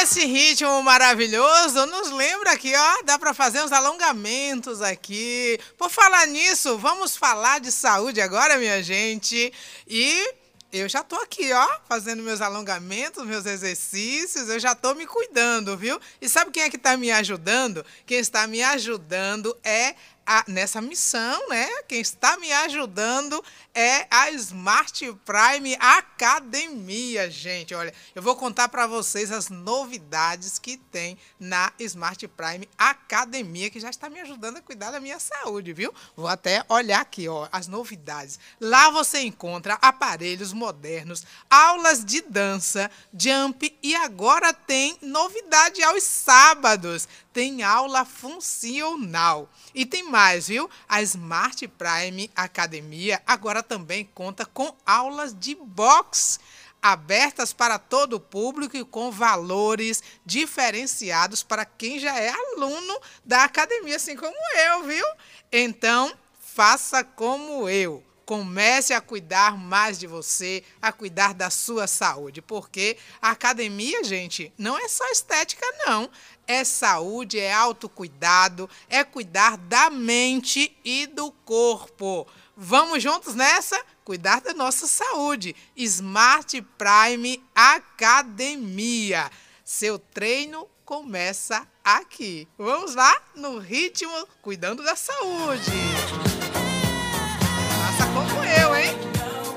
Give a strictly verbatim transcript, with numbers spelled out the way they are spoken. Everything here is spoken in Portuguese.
esse ritmo maravilhoso nos lembra aqui, ó, dá para fazer uns alongamentos aqui. Por falar nisso, vamos falar de saúde agora, minha gente. E eu já tô aqui, ó, fazendo meus alongamentos, meus exercícios, eu já tô me cuidando, viu? E sabe quem é que tá me ajudando? Quem está me ajudando é a, nessa missão, né? Quem está me ajudando é a Smart Prime Academia, gente. Olha, eu vou contar para vocês as novidades que tem na Smart Prime Academia, que já está me ajudando a cuidar da minha saúde, viu? Vou até olhar aqui, ó, as novidades. Lá você encontra aparelhos modernos, aulas de dança, jump e agora tem novidade aos sábados. Tem aula funcional. E tem mais, viu? A Smart Prime Academia agora também conta com aulas de boxe, abertas para todo o público e com valores diferenciados para quem já é aluno da academia, assim como eu, viu? Então, faça como eu. Comece a cuidar mais de você, a cuidar da sua saúde, porque a academia, gente, não é só estética, não. É saúde, é autocuidado, é cuidar da mente e do corpo. Vamos juntos nessa? Cuidar da nossa saúde. Smart Prime Academia. Seu treino começa aqui. Vamos lá no ritmo, cuidando da saúde.